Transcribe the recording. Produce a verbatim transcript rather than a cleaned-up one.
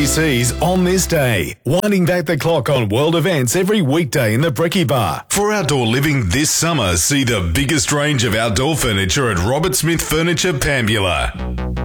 C's on this day, winding back the clock on world events every weekday in the Brekkie Bar. For outdoor living this summer, see the biggest range of outdoor furniture at Robert Smith Furniture, Pambula.